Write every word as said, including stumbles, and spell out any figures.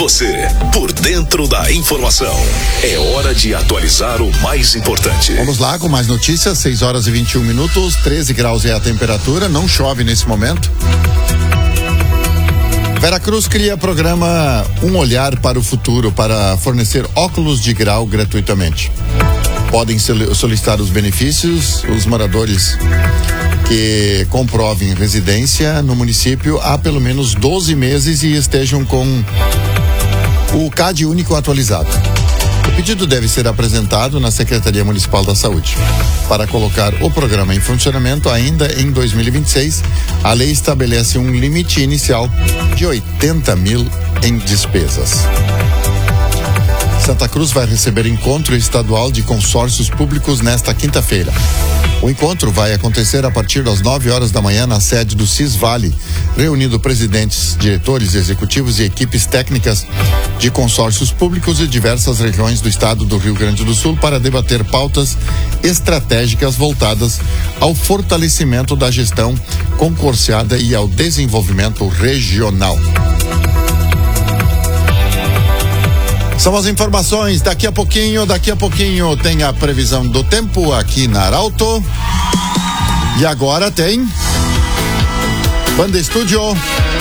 Você, por dentro da informação. É hora de atualizar o mais importante. Vamos lá com mais notícias. seis horas e vinte e um minutos, treze graus é a temperatura, não chove nesse momento. Veracruz cria programa Um Olhar para o Futuro para fornecer óculos de grau gratuitamente. Podem solicitar os benefícios os moradores que comprovem residência no município há pelo menos doze meses e estejam com o C A D único atualizado. O pedido deve ser apresentado na Secretaria Municipal da Saúde. Para colocar o programa em funcionamento ainda em dois mil e vinte e seis, a lei estabelece um limite inicial de oitenta mil em despesas. Santa Cruz vai receber encontro estadual de consórcios públicos nesta quinta-feira. O encontro vai acontecer a partir das nove horas da manhã na sede do Cisvale, reunindo presidentes, diretores executivos e equipes técnicas de consórcios públicos de diversas regiões do estado do Rio Grande do Sul para debater pautas estratégicas voltadas ao fortalecimento da gestão consorciada e ao desenvolvimento regional. São as informações, daqui a pouquinho, daqui a pouquinho tem a previsão do tempo aqui na Arauto. E agora tem Banda Estúdio.